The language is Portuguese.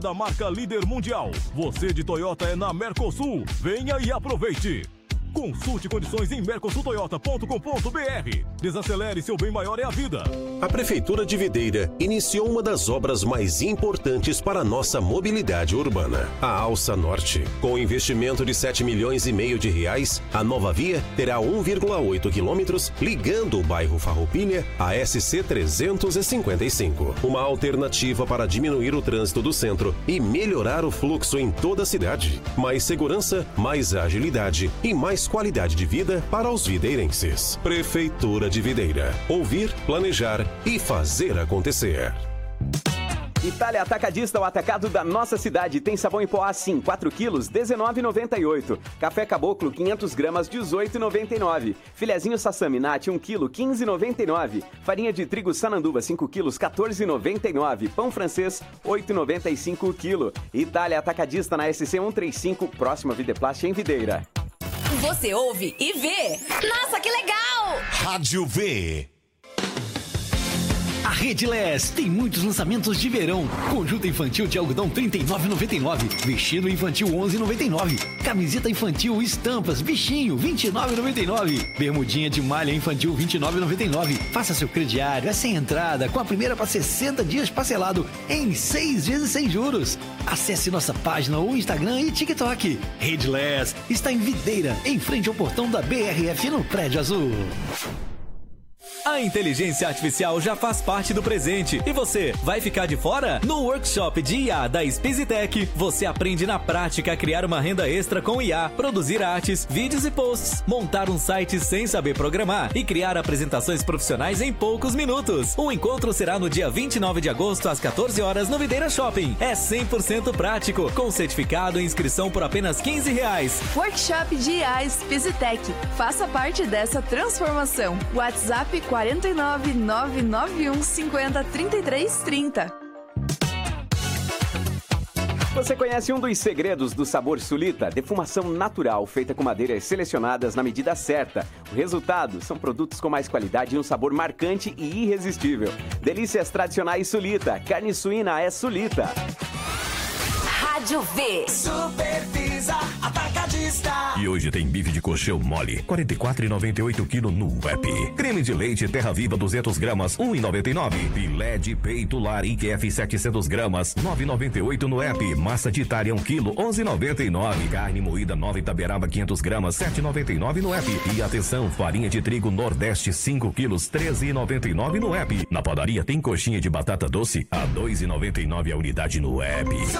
Da marca líder mundial. Você de Toyota é na Mercosul. Venha e aproveite. Consulte condições em mercosultoyota.com.br. Desacelere, seu bem maior é a vida. A Prefeitura de Videira iniciou uma das obras mais importantes para a nossa mobilidade urbana, a Alça Norte. Com investimento de 7 milhões e meio de reais, a nova via terá 1,8 quilômetros ligando o bairro Farroupilha à SC 355. Uma alternativa para diminuir o trânsito do centro e melhorar o fluxo em toda a cidade. Mais segurança, mais agilidade e mais qualidade de vida para os videirenses. Prefeitura de Videira. Ouvir, planejar e fazer acontecer. Itália Atacadista, o atacado da nossa cidade. Tem sabão em pó assim, 4 quilos, R$19,98. Café Caboclo, 500 gramas, R$18,99. Filezinho Sassami Nat, 1 quilo, R$15,99. Farinha de trigo Sananduva, 5 quilos, R$14,99. Pão francês, R$8,95 o quilo. Itália Atacadista na SC 135, próxima Videplast em Videira. Você ouve e vê. Nossa, que legal! Rádio V. A Rede Les tem muitos lançamentos de verão. Conjunto infantil de algodão R$ 39,99. Vestido infantil R$ 11,99. Camiseta infantil estampas bichinho R$ 29,99. Bermudinha de malha infantil R$ 29,99. Faça seu crediário, é sem entrada, com a primeira para 60 dias parcelado em 6 vezes sem juros. Acesse nossa página ou Instagram e TikTok. Rede Les está em Videira, em frente ao portão da BRF no Prédio Azul. A inteligência artificial já faz parte do presente e você vai ficar de fora? No workshop de IA da Spizitec, você aprende na prática a criar uma renda extra com IA, produzir artes, vídeos e posts, montar um site sem saber programar e criar apresentações profissionais em poucos minutos. O encontro será no dia 29 de agosto às 14 horas no Videira Shopping. É 100% prático, com certificado e inscrição por apenas R$15. Workshop de IA Spizitec. Faça parte dessa transformação. WhatsApp 49 991 50 33 30. Você conhece um dos segredos do sabor Sulita? Defumação natural, feita com madeiras selecionadas na medida certa. O resultado são produtos com mais qualidade e um sabor marcante e irresistível. Delícias tradicionais Sulita. Carne suína é Sulita. Rádio V. Supervisa Atacadista. E hoje tem bife de colchão mole, R$ 44,98 kg no app. Creme de leite Terra Viva 200 gramas, R$ 1,99. Filé de peito Larique F 700 gramas, R$ 9,98 no app. Massa de Itália 1 kg, R$ 11,99. Carne moída Nova Itaberaba 500 gramas, R$ 7,99 no app. E atenção, farinha de trigo Nordeste 5 kg, R$ 13,99 no app. Na padaria tem coxinha de batata doce a R$ 2,99 a unidade no app.